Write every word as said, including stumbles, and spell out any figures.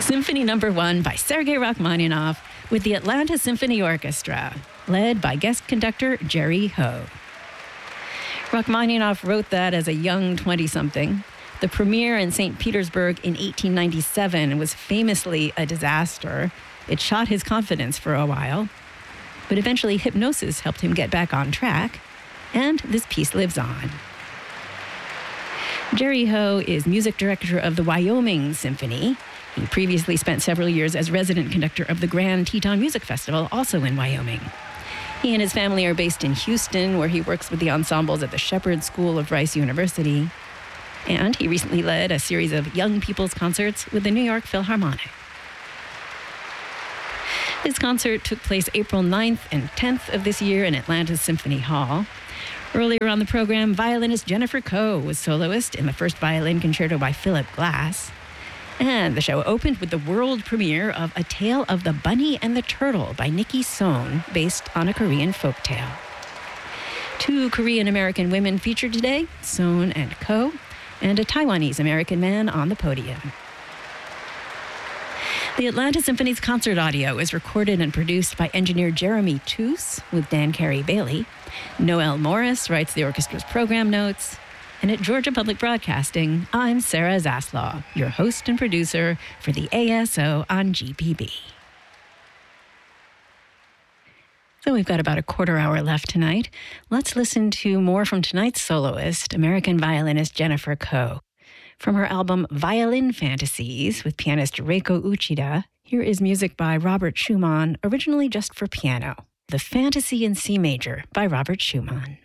Symphony Number One by Sergei Rachmaninoff with the Atlanta Symphony Orchestra, led by guest conductor Jerry Ho. Rachmaninoff wrote that as a young twenty-something. The premiere in Saint Petersburg in eighteen ninety-seven was famously a disaster. It shot his confidence for a while, but eventually hypnosis helped him get back on track, and this piece lives on. Jerry Ho is music director of the Wyoming Symphony. He previously spent several years as resident conductor of the Grand Teton Music Festival, also in Wyoming. He and his family are based in Houston, where he works with the ensembles at the Shepherd School of Rice University. And he recently led a series of young people's concerts with the New York Philharmonic. This concert took place April ninth and tenth of this year in Atlanta's Symphony Hall. Earlier on the program, violinist Jennifer Koh was soloist in the first violin concerto by Philip Glass. And the show opened with the world premiere of A Tale of the Bunny and the Turtle by Nikki Sohn, based on a Korean folktale. Two Korean-American women featured today, Sohn and Koh, and a Taiwanese-American man on the podium. The Atlanta Symphony's concert audio is recorded and produced by engineer Jeremy Toos with Dan Carey-Bailey. Noel Morris writes the orchestra's program notes. And at Georgia Public Broadcasting, I'm Sarah Zaslaw, your host and producer for the A S O on G P B. So we've got about a quarter hour left tonight. Let's listen to more from tonight's soloist, American violinist Jennifer Koh. From her album Violin Fantasies with pianist Reiko Uchida, here is music by Robert Schumann, originally just for piano. The Fantasy in C Major by Robert Schumann.